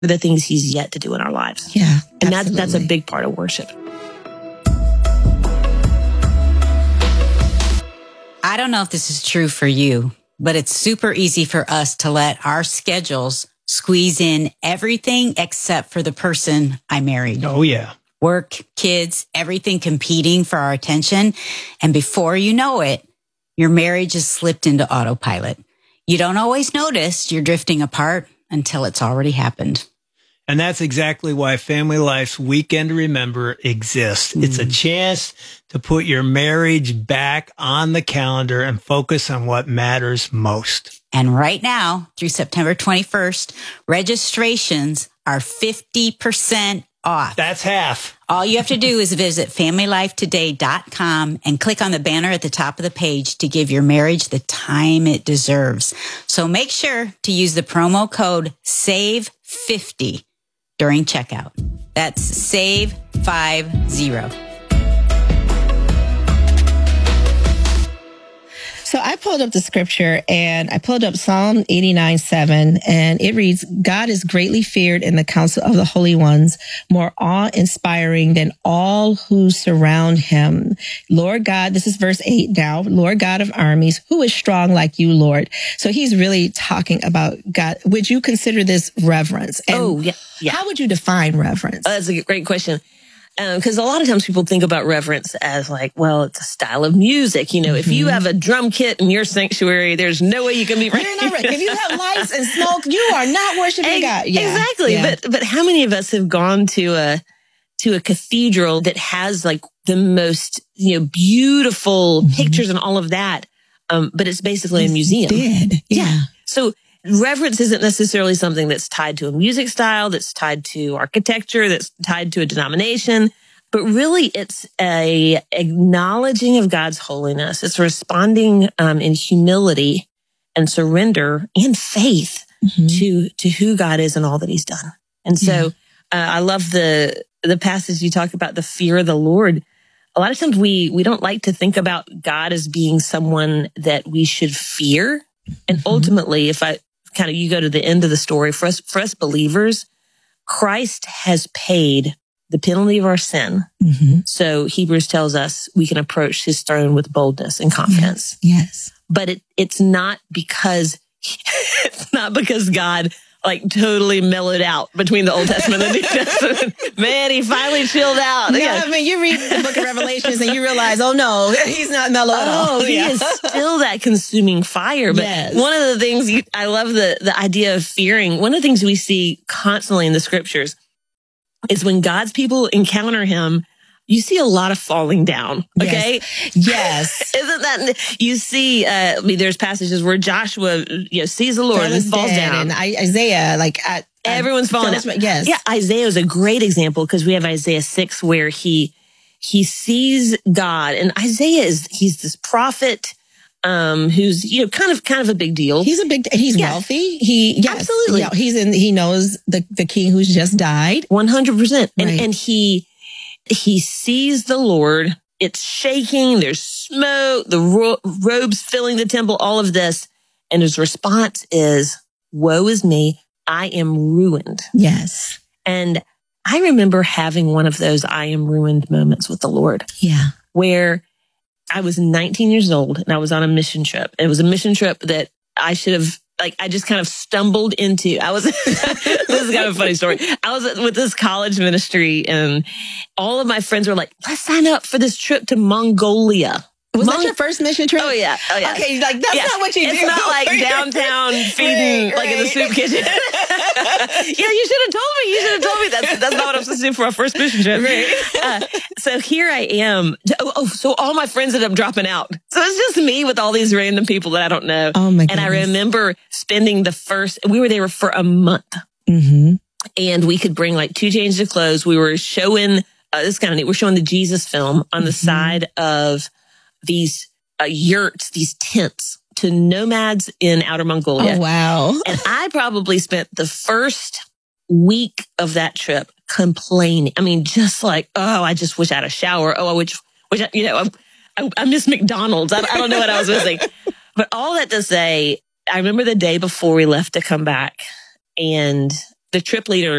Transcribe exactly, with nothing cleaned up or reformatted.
the things he's yet to do in our lives. Yeah. And that's, that's a big part of worship. I don't know if this is true for you, but it's super easy for us to let our schedules squeeze in everything except for the person I married. Oh, yeah. Work, kids, everything competing for our attention. And before you know it, your marriage has slipped into autopilot. You don't always notice you're drifting apart until it's already happened. And that's exactly why Family Life's Weekend to Remember exists. Mm. It's a chance to put your marriage back on the calendar and focus on what matters most. And right now, through September twenty-first, registrations are fifty percent off. That's half. All you have to do is visit family life today dot com and click on the banner at the top of the page to give your marriage the time it deserves. So make sure to use the promo code save fifty during checkout. That's save fifty. So I pulled up the scripture and I pulled up Psalm eighty-nine seven, and it reads, God is greatly feared in the council of the holy ones, more awe-inspiring than all who surround him. Lord God, this is verse eight now, Lord God of armies, who is strong like you, Lord? So he's really talking about God. Would you consider this reverence? And oh, yeah, yeah. How would you define reverence? Oh, that's a great question. Because um, a lot of times people think about reverence as like, well, it's a style of music. You know, mm-hmm. if you have a drum kit in your sanctuary, there's no way you can be right. You're not right. If you have lights and smoke, you are not worshiping Ex- God. Yeah. Exactly. Yeah. But but how many of us have gone to a to a cathedral that has like the most, you know, beautiful mm-hmm. pictures and all of that, um, but it's basically it's a museum. Dead. Yeah. yeah. So reverence isn't necessarily something that's tied to a music style, that's tied to architecture, that's tied to a denomination, but really it's a acknowledging of God's holiness. It's responding um, in humility and surrender and faith mm-hmm. to to who God is and all that he's done. And so yeah. uh, I love the the passage you talk about, the fear of the Lord. A lot of times we we don't like to think about God as being someone that we should fear. And mm-hmm. ultimately, if I kind of, you go to the end of the story, for us, for us believers, Christ has paid the penalty of our sin. Mm-hmm. So Hebrews tells us we can approach his throne with boldness and confidence. Yes. yes. But it, it's not because, it's not because God like totally mellowed out between the Old Testament and the New Testament. Man, he finally chilled out. No, yeah. I mean, you read the book of Revelations and you realize, oh no, he's not mellow at all. Oh, he yeah. is still that consuming fire. But yes. one of the things you, I love the, the idea of fearing. One of the things we see constantly in the scriptures is when God's people encounter him, you see a lot of falling down. Okay. Yes. yes. Isn't that, you see, uh, I mean, there's passages where Joshua, you know, sees the Lord and falls down. And Isaiah, like, at, everyone's falling down. Yes. Yeah. Isaiah is a great example because we have Isaiah six where he, he sees God, and Isaiah is, he's this prophet, um, who's, you know, kind of, kind of a big deal. He's a big, and he's yeah. wealthy. He, yes, absolutely. Yeah, he's in, he knows the, the king who's just died. one hundred percent. And, right. and he, He sees the Lord. It's shaking. There's smoke. The ro- robes filling the temple, all of this. And his response is, woe is me. I am ruined. Yes. And I remember having one of those I am ruined moments with the Lord. Yeah. Where I was nineteen years old and I was on a mission trip. It was a mission trip that I should have, like, I just kind of stumbled into. I was, this is kind of a funny story. I was with this college ministry and all of my friends were like, let's sign up for this trip to Mongolia. Was Mon- that your first mission trip? Oh, yeah. Oh, yeah. Okay, like, that's yeah. not what you it's do. It's not like downtown feeding, right, like right. in the soup kitchen. Yeah, you should have told me. You should have told me. That's, that's not what I'm supposed to do for our first mission trip. Right. Uh, so here I am. Oh, oh, so all my friends ended up dropping out. So it's just me with all these random people that I don't know. Oh, my goodness. And I remember spending the first, we were there for a month. Mm-hmm. And we could bring like two changes of clothes. We were showing, uh, this is kind of neat, we're showing the Jesus film on the mm-hmm. side of these uh, yurts, these tents to nomads in Outer Mongolia. Oh, wow. And I probably spent the first week of that trip complaining. I mean, just like, oh, I just wish I had a shower. Oh, I wish, wish I, you know, I, I, I miss McDonald's. I, I don't know what I was missing. But all that to say, I remember the day before we left to come back, and the trip leader